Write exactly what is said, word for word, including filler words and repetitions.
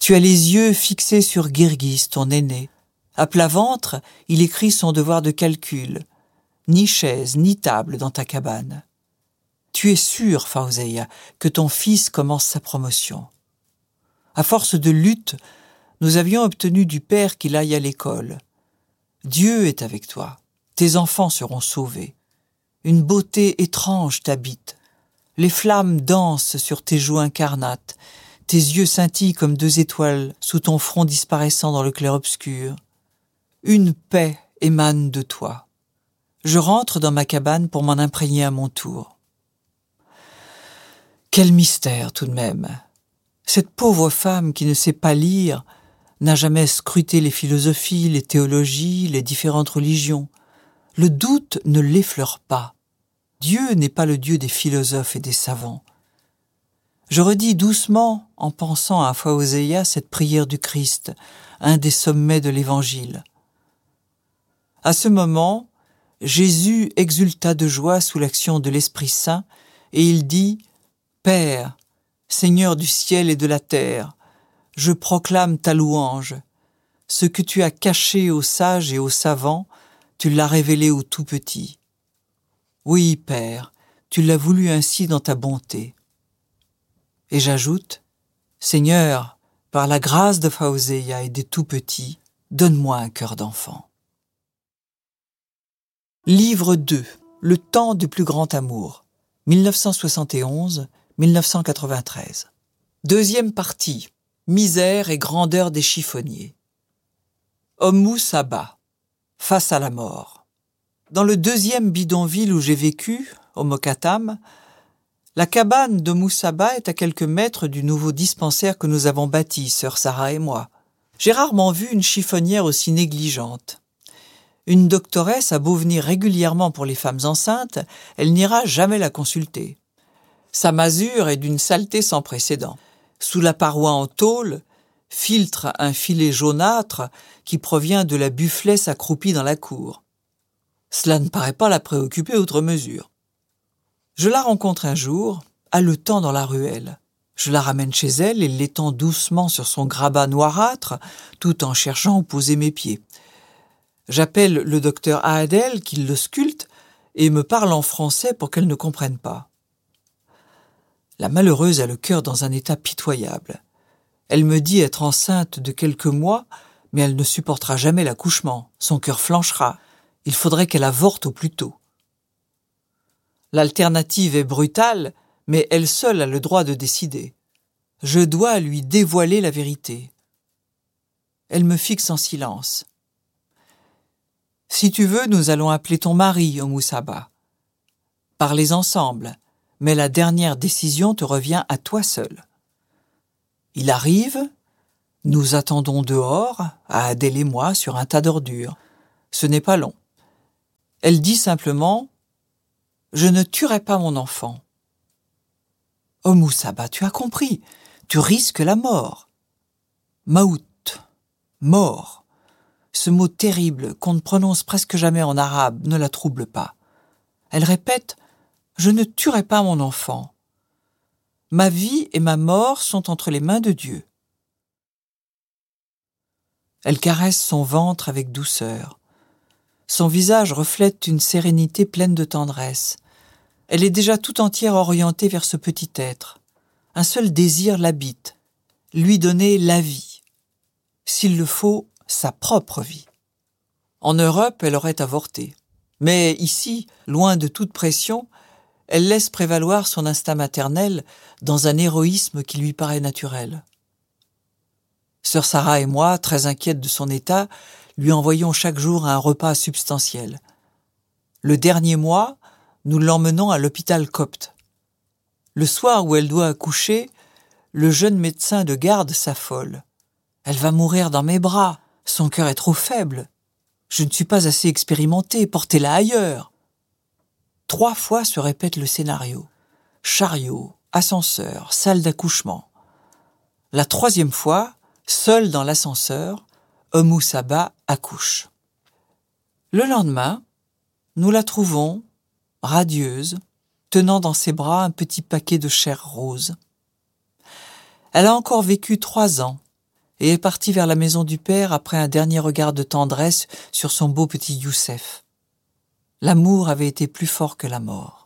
Tu as les yeux fixés sur Girgis, ton aîné. À plat ventre, il écrit son devoir de calcul. Ni chaise, ni table dans ta cabane. Tu es sûr, Fawzia, que ton fils commence sa promotion. À force de lutte, nous avions obtenu du père qu'il aille à l'école. Dieu est avec toi. Tes enfants seront sauvés. Une beauté étrange t'habite. Les flammes dansent sur tes joues incarnates. Tes yeux scintillent comme deux étoiles sous ton front disparaissant dans le clair-obscur. Une paix émane de toi. Je rentre dans ma cabane pour m'en imprégner à mon tour. Quel mystère tout de même. Cette pauvre femme qui ne sait pas lire n'a jamais scruté les philosophies, les théologies, les différentes religions. Le doute ne l'effleure pas. Dieu n'est pas le Dieu des philosophes et des savants. Je redis doucement, en pensant à Fawzia, cette prière du Christ, un des sommets de l'Évangile. À ce moment, Jésus exulta de joie sous l'action de l'Esprit Saint, et il dit « Père, Seigneur du ciel et de la terre, je proclame ta louange. Ce que tu as caché aux sages et aux savants, tu l'as révélé aux tout-petits. Oui, Père, tu l'as voulu ainsi dans ta bonté. » Et j'ajoute, « Seigneur, par la grâce de Fawzia et des tout-petits, donne-moi un cœur d'enfant. » Livre deux. Le temps du plus grand amour. mille neuf cent soixante et onze à mille neuf cent quatre-vingt-treize. Deuxième partie. Misère et grandeur des chiffonniers. Oumou Saba. Face à la mort. Dans le deuxième bidonville où j'ai vécu, au Mokatam, la cabane de Moussaba est à quelques mètres du nouveau dispensaire que nous avons bâti, sœur Sarah et moi. J'ai rarement vu une chiffonnière aussi négligente. Une doctoresse a beau venir régulièrement pour les femmes enceintes, elle n'ira jamais la consulter. Sa masure est d'une saleté sans précédent. Sous la paroi en tôle, filtre un filet jaunâtre qui provient de la bufflesse accroupie dans la cour. Cela ne paraît pas la préoccuper outre mesure. Je la rencontre un jour, haletant dans la ruelle. Je la ramène chez elle et l'étends doucement sur son grabat noirâtre, tout en cherchant où poser mes pieds. J'appelle le docteur Aadel, qui l'ausculte, et me parle en français pour qu'elle ne comprenne pas. La malheureuse a le cœur dans un état pitoyable. Elle me dit être enceinte de quelques mois, mais elle ne supportera jamais l'accouchement. Son cœur flanchera. Il faudrait qu'elle avorte au plus tôt. L'alternative est brutale, mais elle seule a le droit de décider. Je dois lui dévoiler la vérité. Elle me fixe en silence. « Si tu veux, nous allons appeler ton mari, Oumou Saba. Parlez ensemble, mais la dernière décision te revient à toi seul. » Il arrive, nous attendons dehors, à Adèle et moi, sur un tas d'ordures. Ce n'est pas long. Elle dit simplement « Je ne tuerai pas mon enfant. » « Oumou Saba, tu as compris, tu risques la mort. »« Maout, mort. » Ce mot terrible qu'on ne prononce presque jamais en arabe ne la trouble pas. Elle répète « Je ne tuerai pas mon enfant. Ma vie et ma mort sont entre les mains de Dieu. » Elle caresse son ventre avec douceur. Son visage reflète une sérénité pleine de tendresse. Elle est déjà tout entière orientée vers ce petit être. Un seul désir l'habite, lui donner la vie. S'il le faut, sa propre vie. En Europe, elle aurait avorté. Mais ici, loin de toute pression, elle laisse prévaloir son instinct maternel dans un héroïsme qui lui paraît naturel. Sœur Sarah et moi, très inquiètes de son état, lui envoyons chaque jour un repas substantiel. Le dernier mois, nous l'emmenons à l'hôpital copte. Le soir où elle doit accoucher, le jeune médecin de garde s'affole. Elle va mourir dans mes bras, son cœur est trop faible. Je ne suis pas assez expérimenté, portez-la ailleurs. Trois fois se répète le scénario. Chariot, ascenseur, salle d'accouchement. La troisième fois, seule dans l'ascenseur, Oumou Saba accouche. Le lendemain, nous la trouvons, radieuse, tenant dans ses bras un petit paquet de chair rose. Elle a encore vécu trois ans, et est partie vers la maison du père après un dernier regard de tendresse sur son beau petit Youssef. L'amour avait été plus fort que la mort.